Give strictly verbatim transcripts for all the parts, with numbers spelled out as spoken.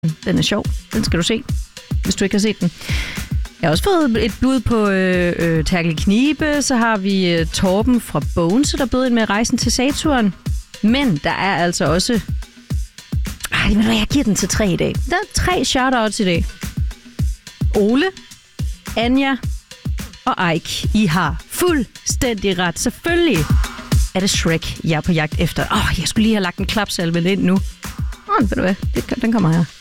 Den er sjov. Den skal du se, hvis du ikke har set den. Jeg har også fået et bud på øh, øh, Terkel Knibe. Så har vi øh, Torben fra Bones, der bød ind med Rejsen til Saturn. Men der er altså også... Ej, men jeg giver den til tre i dag. Der er tre shoutouts i dag. Ole, Anja og Ike. I har fuldstændig ret. Selvfølgelig er det Shrek, jeg er på jagt efter. Åh, oh, jeg skulle lige have lagt en klapsalve ind nu. Åh, oh, ved du hvad? Den kommer her.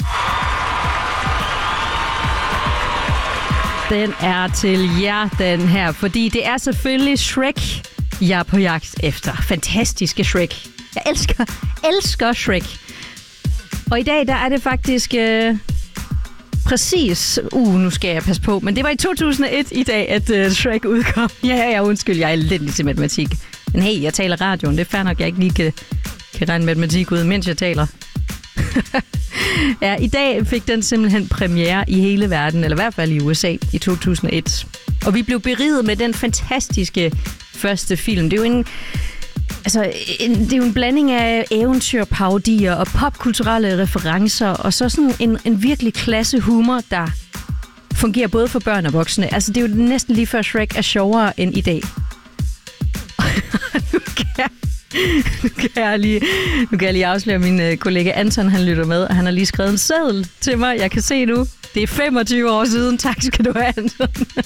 Den er til jer, den her. Fordi det er selvfølgelig Shrek, jeg er på jagt efter. Fantastiske Shrek. Jeg elsker, elsker Shrek. Og i dag, der er det faktisk øh, præcis... Uh, nu skal jeg passe på. Men det var i to tusind og et i dag, at øh, Shrek udkom. Ja, ja, undskyld, jeg er elendig til matematik. Men hey, jeg taler radioen. Det er fair nok, jeg ikke lige kan, kan regne matematik ud, mens jeg taler. Ja, i dag fik den simpelthen premiere i hele verden, eller i hvert fald i U S A i to tusind og et. Og vi blev beriget med den fantastiske første film. Det er jo en, altså, en, det er jo en blanding af eventyr, parodier og popkulturelle referencer, og så sådan en, en virkelig klasse humor, der fungerer både for børn og voksne. Altså, det er jo næsten lige før Shrek er sjovere end i dag. nu kan jeg Nu kan, jeg lige, nu kan jeg lige afsløre, at min øh, kollega Anton, han lytter med, og han har lige skrevet en seddel til mig. Jeg kan se nu, det er femogtyve år siden. Tak skal du have, Anton.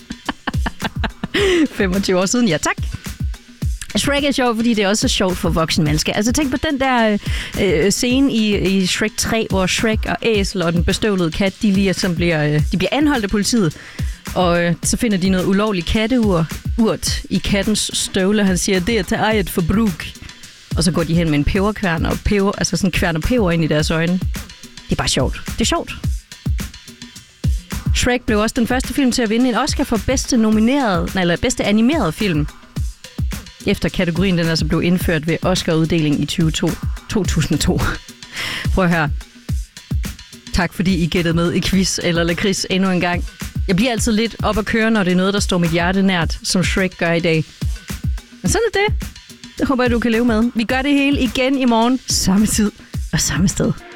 femogtyve år siden, ja tak. Shrek er sjov, fordi det er også sjovt for voksne mennesker. Altså tænk på den der øh, scene i, i Shrek tre, hvor Shrek og Æsel og den bestøvlede kat, de lige som bliver, øh, de bliver anholdt af politiet. Og øh, så finder de noget ulovligt katteurt urt i kattens støvle. Han siger, det er til eget forbrug. Og så går de hen med en peberkværn og peber, altså sådan kværn og peber ind i deres øjne. Det er bare sjovt. Det er sjovt. Shrek blev også den første film til at vinde en Oscar for bedste nomineret, eller bedste animeret film. Efter kategorien den altså blev indført ved Oscar-uddelingen i to tusind og to. Prøv at høre. Tak fordi I gættede med i quiz eller lakrids endnu en gang. Jeg bliver altid lidt op at køre, når det er noget, der står mit hjerte nært, som Shrek gør i dag. Men sådan er det. Det håber jeg, du kan leve med. Vi gør det hele igen i morgen. Samme tid og samme sted.